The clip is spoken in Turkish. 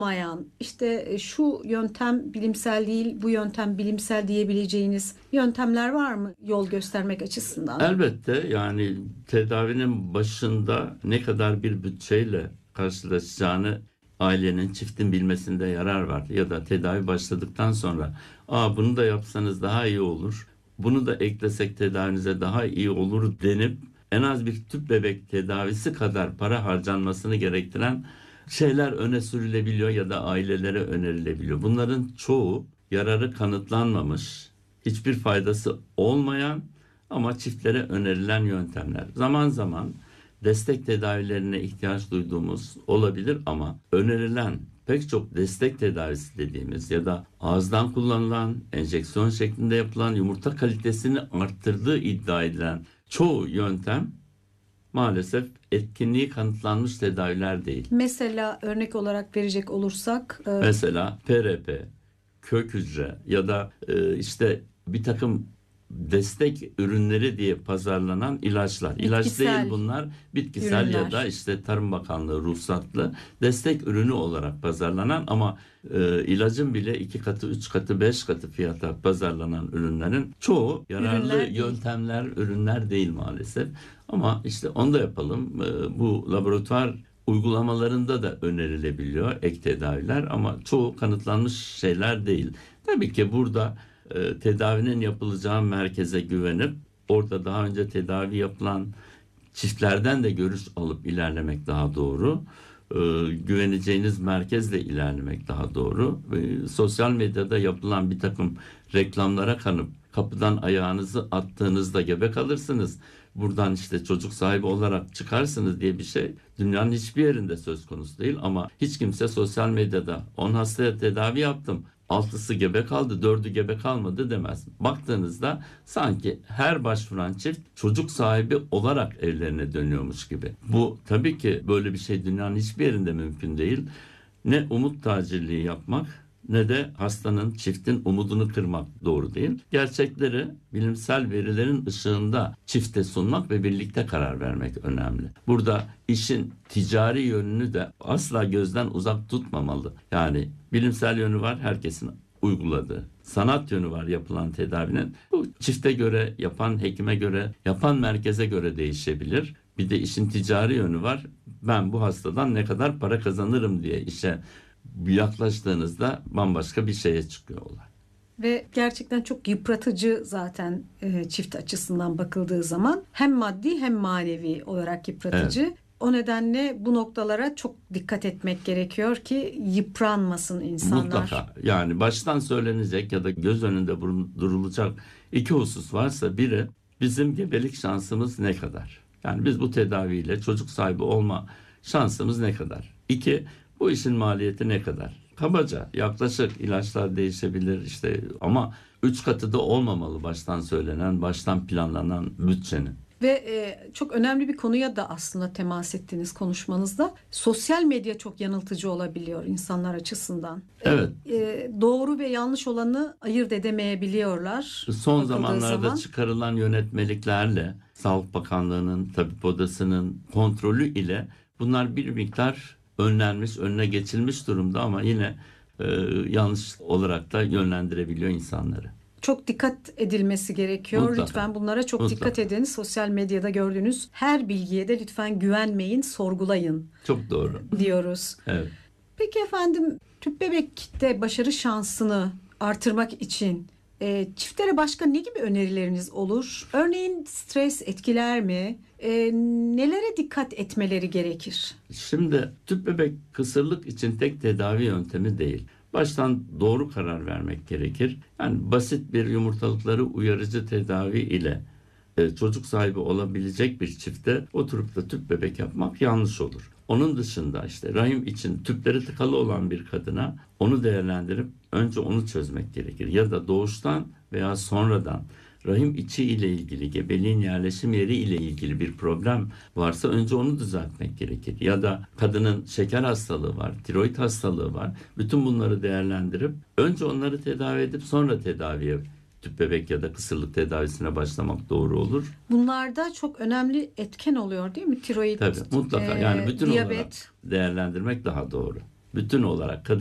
olmayan, işte şu yöntem bilimsel değil, bu yöntem bilimsel diyebileceğiniz yöntemler var mı yol göstermek açısından? Elbette, yani tedavinin başında ne kadar bir bütçeyle karşılaşacağını ailenin, çiftin bilmesinde yarar var. Ya da tedavi başladıktan sonra bunu da yapsanız daha iyi olur, bunu da eklesek tedavinize daha iyi olur denip en az bir tüp bebek tedavisi kadar para harcanmasını gerektiren şeyler öne sürülebiliyor ya da ailelere önerilebiliyor. Bunların çoğu yararı kanıtlanmamış, hiçbir faydası olmayan ama çiftlere önerilen yöntemler. Zaman zaman destek tedavilerine ihtiyaç duyduğumuz olabilir ama önerilen pek çok destek tedavisi dediğimiz ya da ağızdan kullanılan, enjeksiyon şeklinde yapılan, yumurta kalitesini arttırdığı iddia edilen çoğu yöntem maalesef etkinliği kanıtlanmış tedaviler değil. Mesela örnek olarak verecek olursak, Mesela PRP, kök hücre ya da işte bir takım destek ürünleri diye pazarlanan ilaçlar. İlaç bitkisel değil bunlar, bitkisel ya da ürünler. işte Tarım Bakanlığı ruhsatlı destek ürünü olarak pazarlanan ama ilacın bile 2 katı, 3 katı, 5 katı fiyata pazarlanan ürünlerin çoğu yararlı Ürünler değil. yöntemler, ürünler değil maalesef. Ama işte onu da yapalım. Bu laboratuvar uygulamalarında da önerilebiliyor ek tedaviler ama çoğu kanıtlanmış şeyler değil. Tabii ki burada tedavinin yapılacağı merkeze güvenip orada daha önce tedavi yapılan çiftlerden de görüş alıp ilerlemek daha doğru. Güveneceğiniz merkezle ilerlemek daha doğru. Sosyal medyada yapılan bir takım reklamlara kanıp kapıdan ayağınızı attığınızda gebe kalırsınız, buradan işte çocuk sahibi olarak çıkarsınız diye bir şey dünyanın hiçbir yerinde söz konusu değil. Ama hiç kimse sosyal medyada 10 hastaya tedavi yaptım, 6'sı gebe kaldı, 4'ü gebe kalmadı demez. Baktığınızda sanki her başvuran çift çocuk sahibi olarak evlerine dönüyormuş gibi. Bu tabii ki böyle bir şey dünyanın hiçbir yerinde mümkün değil. Ne umut tacirliği yapmak ne de hastanın, çiftin umudunu kırmak doğru değil. Gerçekleri bilimsel verilerin ışığında çifte sunmak ve birlikte karar vermek önemli. Burada işin ticari yönünü de asla gözden uzak tutmamalı. Yani bilimsel yönü var, herkesin uyguladığı. Sanat yönü var yapılan tedavinin. Bu çifte göre, yapan hekime göre, yapan merkeze göre değişebilir. Bir de işin ticari yönü var. Ben bu hastadan ne kadar para kazanırım diye işe yaklaştığınızda bambaşka bir şeye çıkıyor olay. Ve gerçekten çok yıpratıcı zaten çift açısından bakıldığı zaman hem maddi hem manevi olarak yıpratıcı. Evet. O nedenle bu noktalara çok dikkat etmek gerekiyor ki yıpranmasın insanlar. Mutlaka, yani baştan söylenecek ya da göz önünde durulacak iki husus varsa, biri bizim gebelik şansımız ne kadar? Yani biz bu tedaviyle çocuk sahibi olma şansımız ne kadar? İki, bu işin maliyeti ne kadar? Kabaca yaklaşık, ilaçlar değişebilir işte ama 3 katı da olmamalı baştan söylenen, baştan planlanan bütçenin. Ve çok önemli bir konuya da aslında temas ettiğiniz konuşmanızda, sosyal medya çok yanıltıcı olabiliyor insanlar açısından. Evet. Doğru ve yanlış olanı ayırt edemeyebiliyorlar. Son Bakıldığı zamanlarda zaman. çıkarılan yönetmeliklerle Sağlık Bakanlığı'nın, Tabip Odası'nın kontrolü ile bunlar bir miktar önlenmiş, önüne geçilmiş durumda ama yine yanlış olarak da yönlendirebiliyor insanları. Çok dikkat edilmesi gerekiyor. Mutlaka. Lütfen bunlara çok Mutlaka. dikkat edin. Sosyal medyada gördüğünüz her bilgiye de lütfen güvenmeyin, sorgulayın Çok doğru. diyoruz. Evet. Peki efendim, tüp bebekte başarı şansını artırmak için çiftlere başka ne gibi önerileriniz olur? Örneğin stres etkiler mi? Nelere dikkat etmeleri gerekir? Şimdi tüp bebek kısırlık için tek tedavi yöntemi değil. Baştan doğru karar vermek gerekir. Yani basit bir yumurtalıkları uyarıcı tedavi ile çocuk sahibi olabilecek bir çifte oturup da tüp bebek yapmak yanlış olur. Onun dışında işte rahim için tüpleri tıkalı olan bir kadına onu değerlendirip önce onu çözmek gerekir. Ya da doğuştan veya sonradan rahim içi ile ilgili, gebeliğin yerleşim yeri ile ilgili bir problem varsa önce onu düzeltmek gerekir. Ya da kadının şeker hastalığı var, tiroid hastalığı var. Bütün bunları değerlendirip önce onları tedavi edip sonra tedaviye, tüp bebek ya da kısırlık tedavisine başlamak doğru olur. Bunlarda çok önemli etken oluyor değil mi? Tiroid, Tabii mutlaka, yani bütün diyabet. olarak değerlendirmek daha doğru. bütün olarak